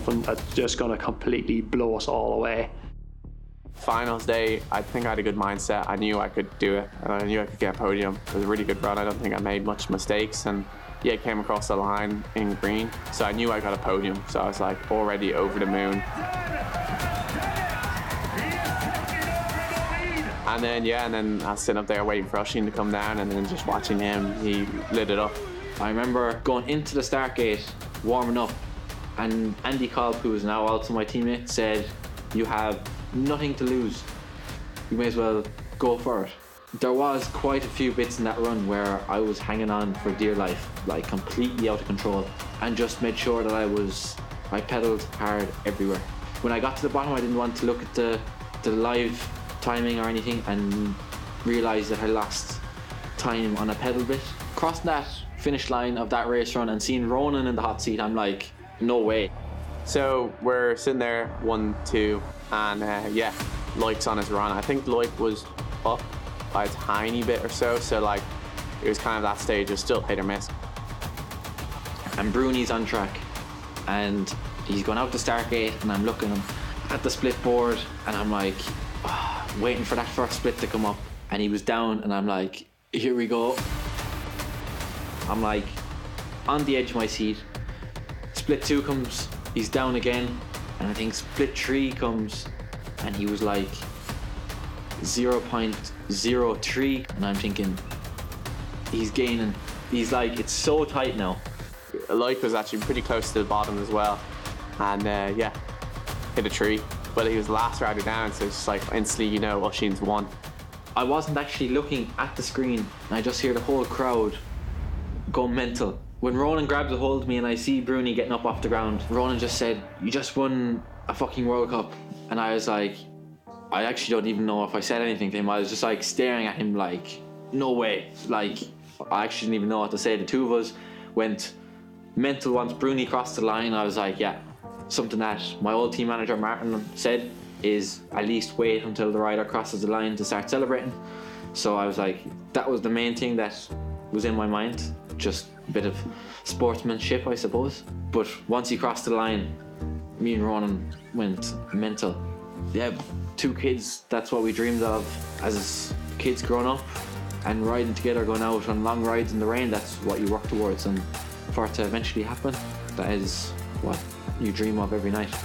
something that's just going to completely blow us all away. Finals day, I think I had a good mindset. I knew I could do it, and I knew I could get a podium. It was a really good run. I don't think I made much mistakes, and yeah, it came across the line in green, so I knew I got a podium. So I was like already over the moon. And then I was sitting up there waiting for Oisín to come down, and then just watching him, he lit it up. I remember going into the start gate, warming up, and Andy Kolb, who is now also my teammate, said, "You have nothing to lose. You may as well go for it." There was quite a few bits in that run where I was hanging on for dear life, like completely out of control, and just made sure that I pedaled hard everywhere. When I got to the bottom, I didn't want to look at the live timing or anything and realised that I lost time on a pedal bit. Crossing that finish line of that race run and seeing Ronan in the hot seat, I'm like, no way. So we're sitting there, 1, 2, and Loic's on his run. I think Loic was up by a tiny bit or so, like it was kind of that stage, it was still hit or miss. And Bruni's on track, and he's going out the start gate, and I'm looking at the split board, and I'm like, waiting for that first split to come up, and he was down, and I'm like, here we go. I'm like on the edge of my seat. Split 2 comes, he's down again, and I think split 3 comes, and he was like 0.03, and I'm thinking, he's gaining. He's like, it's so tight now. Loic was actually pretty close to the bottom as well, and hit a tree, but he was the last rider down, so it's just like instantly, you know, Oisín's won. I wasn't actually looking at the screen, and I just hear the whole crowd go mental. When Ronan grabs a hold of me and I see Bruni getting up off the ground, Ronan just said, "You just won a fucking World Cup." And I was like, I actually don't even know if I said anything to him. I was just like staring at him like, no way. Like, I actually didn't even know what to say. The two of us went mental once Bruni crossed the line. I was like, yeah, something that my old team manager Martin said is at least wait until the rider crosses the line to start celebrating. So I was like, that was the main thing that was in my mind. Just a bit of sportsmanship, I suppose. But once he crossed the line, me and Ronan went mental. Yeah, 2 kids, that's what we dreamed of as kids growing up, and riding together, going out on long rides in the rain, that's what you work towards, and for it to eventually happen, that is what you dream of every night.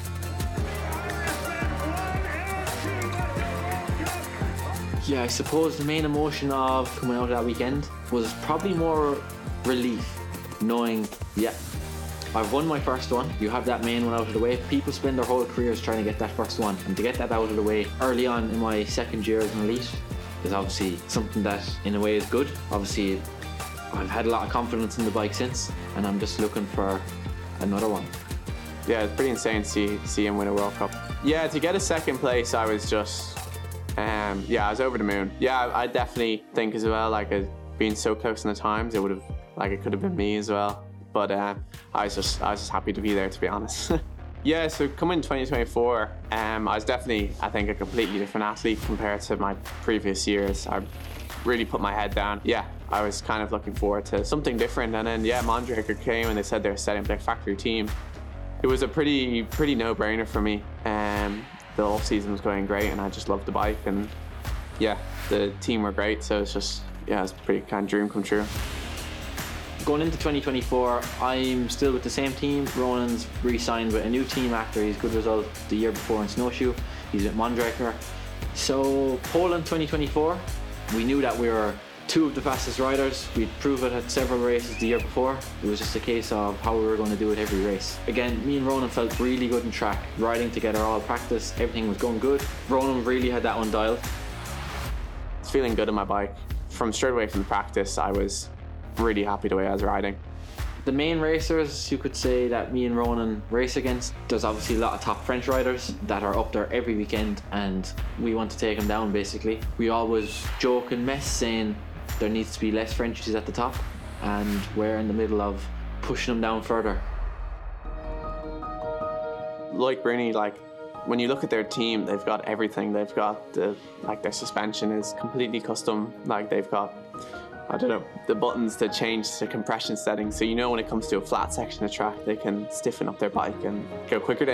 Yeah, I suppose the main emotion of coming out of that weekend was probably more relief, knowing, yeah, I've won my first one. You have that main one out of the way. People spend their whole careers trying to get that first one, and to get that out of the way early on in my second year as an elite is obviously something that in a way is good. Obviously I've had a lot of confidence in the bike since, and I'm just looking for another one. Yeah, it's pretty insane to see him win a World Cup. Yeah, to get a second place, I was just I was over the moon. Yeah, I definitely think as well, like being so close in the times, it could have been me as well. But I was just happy to be there, to be honest. Yeah, so coming in 2024, I was definitely, I think, a completely different athlete compared to my previous years. I really put my head down. Yeah, I was kind of looking forward to something different. And then, yeah, Mondraker came and they said they were setting up their factory team. It was a pretty no-brainer for me. The off-season was going great, and I just loved the bike. And yeah, the team were great, so it's just, yeah, it's a pretty kind of dream come true. Going into 2024, I'm still with the same team. Ronan's re-signed with a new team after his good result the year before in Snowshoe. He's with Mondraker. So Poland 2024, we knew that we were 2 of the fastest riders. We'd proved it at several races the year before. It was just a case of how we were going to do it every race. Again, me and Ronan felt really good in track. Riding together all practice, everything was going good. Ronan really had that one dialed. It's feeling good on my bike. From straight away from the practice, I was really happy the way I was riding. The main racers you could say that me and Ronan race against, there's obviously a lot of top French riders that are up there every weekend, and we want to take them down basically. We always joke and mess saying there needs to be less Frenchies at the top, and we're in the middle of pushing them down further. Like Bruni, when you look at their team, they've got everything. They've got their suspension is completely custom. They've got, I don't know, the buttons to change the compression settings. So when it comes to a flat section of track, they can stiffen up their bike and go quicker.